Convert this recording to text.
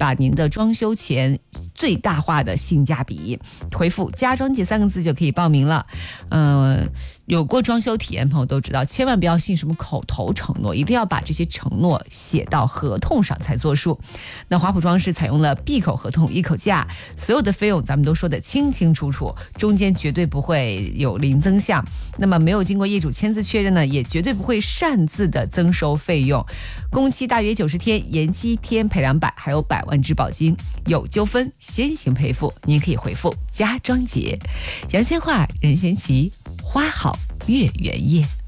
把您的装修钱最大化的性价比。回复家装节3个字就可以报名了。有过装修体验朋友都知道，千万不要信什么口头承诺，一定要把这些承诺写到合同上才作数。那华普装饰采用了闭口合同一口价，所有的费用咱们都说得清清楚楚，中间绝对不会有零增项。那么没有经过业主签字确认呢，也绝对不会擅自的增收费用。工期大约90天，延期天赔200，还有100万质保金。有纠纷先行赔付，您可以回复家装节。杨千嬅、任贤齐，花好月圆夜。